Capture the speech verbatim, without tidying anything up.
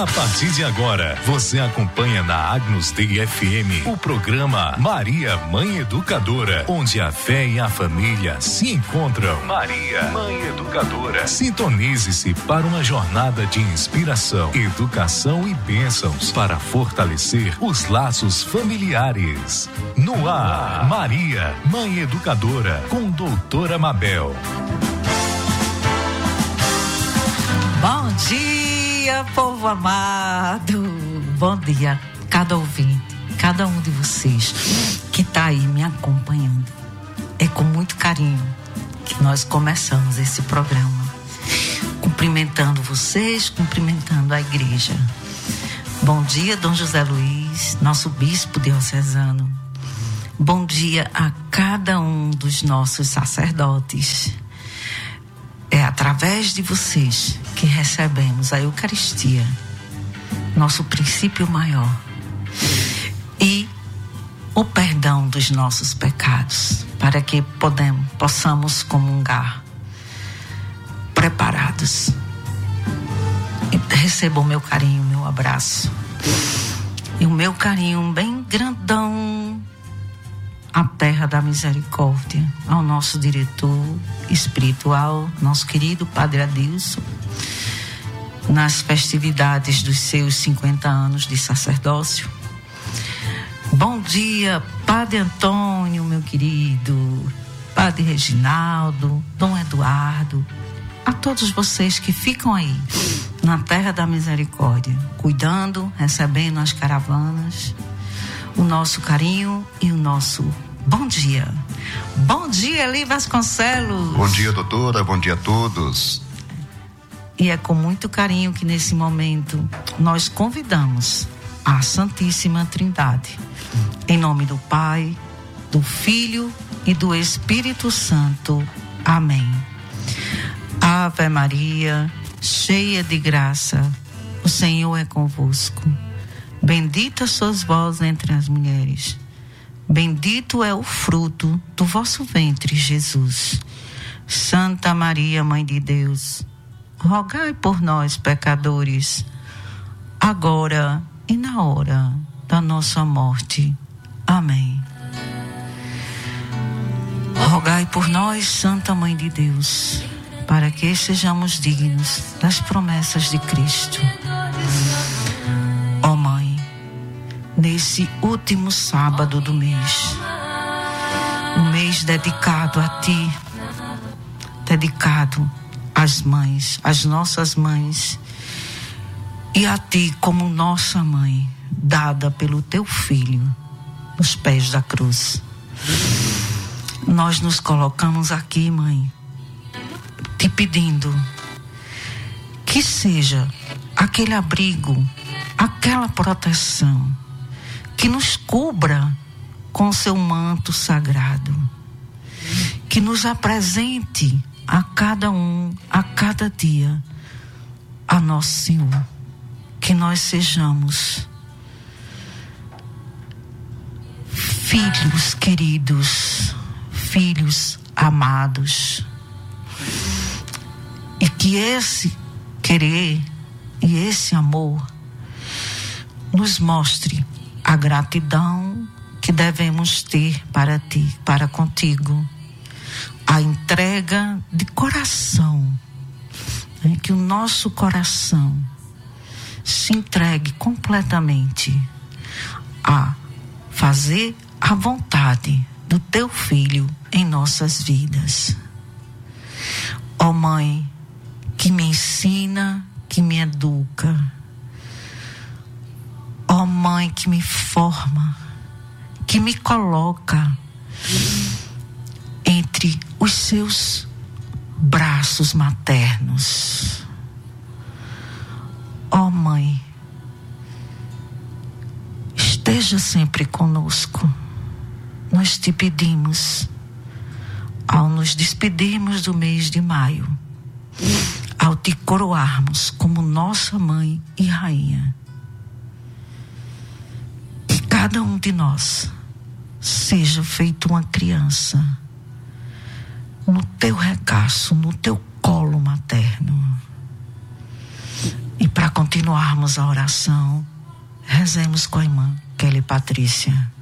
A partir de agora, você acompanha na Agnus Dei F M o programa Maria, Mãe Educadora, onde a fé e a família se encontram. Maria, Mãe Educadora. Sintonize-se para uma jornada de inspiração, educação e bênçãos para fortalecer os laços familiares. No ar, Maria, Mãe Educadora, com doutora Mabel. Bom dia, povo amado. Bom dia, cada ouvinte, cada um de vocês que está aí me acompanhando. É com muito carinho que nós começamos esse programa, cumprimentando vocês, cumprimentando a igreja. Bom dia, Dom José Luiz, nosso bispo diocesano. Bom dia a cada um dos nossos sacerdotes. É através de vocês que recebemos a Eucaristia, nosso princípio maior, e o perdão dos nossos pecados, para que podemos, possamos comungar preparados. E receba o meu carinho, o meu abraço, e o meu carinho bem grandão à terra da misericórdia, ao nosso diretor espiritual, nosso querido Padre Adilson, nas festividades dos seus cinquenta anos de sacerdócio. Bom dia, Padre Antônio, meu querido, Padre Reginaldo, Dom Eduardo, a todos vocês que ficam aí na terra da misericórdia, cuidando, recebendo as caravanas, o nosso carinho e o nosso bom dia. Bom dia, Eli Vasconcelos. Bom dia, doutora. Bom dia a todos. E é com muito carinho que nesse momento nós convidamos a Santíssima Trindade, em nome do Pai, do Filho e do Espírito Santo. Amém. Ave Maria, cheia de graça, o Senhor é convosco. Bendita sois vós entre as mulheres. Bendito é o fruto do vosso ventre, Jesus. Santa Maria, Mãe de Deus, rogai por nós, pecadores, agora e na hora da nossa morte. Amém. Rogai por nós, Santa Mãe de Deus, para que sejamos dignos das promessas de Cristo. Ó Mãe, nesse último sábado do mês, um mês dedicado a Ti, dedicado às mães, às nossas mães, e a Ti como nossa mãe, dada pelo Teu Filho, nos pés da cruz. Nós nos colocamos aqui, Mãe, Te pedindo que seja aquele abrigo, aquela proteção, que nos cubra com seu manto sagrado, que nos apresente a cada um, a cada dia, a nosso Senhor, que nós sejamos filhos queridos, filhos amados, e que esse querer e esse amor nos mostre a gratidão que devemos ter para Ti, para contigo, a entrega de coração, né? Que o nosso coração se entregue completamente a fazer a vontade do Teu Filho em nossas vidas. Ó Mãe, que me ensina, que me educa, ó Mãe que me forma, que me coloca entre os seus braços maternos. Ó Mãe, esteja sempre conosco. Nós Te pedimos, ao nos despedirmos do mês de maio, ao Te coroarmos como nossa Mãe e Rainha, que cada um de nós seja feito uma criança no Teu regaço, no Teu colo materno. E para continuarmos a oração, rezemos com a irmã Kelly Patrícia.